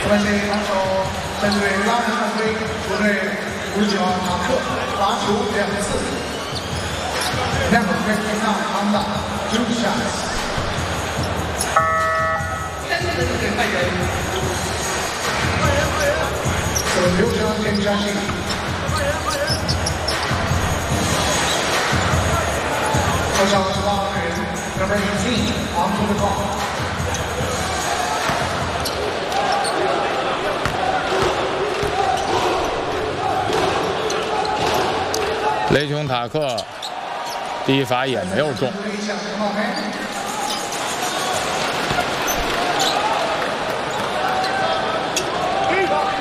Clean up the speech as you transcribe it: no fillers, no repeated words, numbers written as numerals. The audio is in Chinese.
关系防守针对拉人犯规，球队59号塔克罚球2次。Number 59 on the 2 shots。So 6场添加性。后场18人 ，Number 18 onto the clock。 雷琼塔克第一罚也没有中。